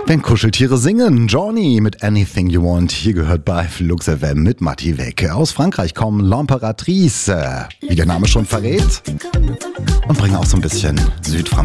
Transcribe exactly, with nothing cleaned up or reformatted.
Wenn Kuscheltiere singen, Johnny mit Anything You Want. Hier gehört bei Flux F M mit Matti weg. Aus Frankreich kommen L'Impératrice, wie der Name schon verrät, und bringen auch so ein bisschen Südfrankreich